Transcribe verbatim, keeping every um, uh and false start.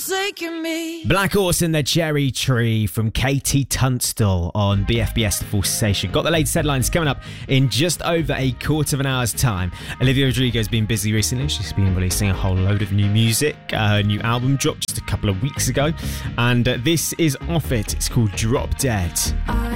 forsaken me. Black Horse and the Cherry Tree from Katie Tunstall on B F B S The Full Station. Got the latest headlines coming up in just over a quarter of an hour's time. Olivia Rodrigo's been busy recently. She's been releasing a whole load of new music. Uh, her new album dropped just a couple of weeks ago, and uh, this is off it. It's called Drop Dead. I